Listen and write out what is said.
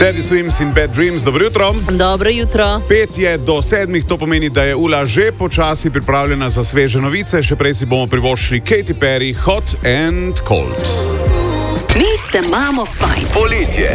Teddy Swims in Bad Dreams, dobro jutro. Dobro jutro. 5:55, to pomeni, da je Ula že počasi pripravljena za sveže novice. Še prej si bomo privoščili Katy Perry, Hot and Cold. Mi se imamo fajn. Poletje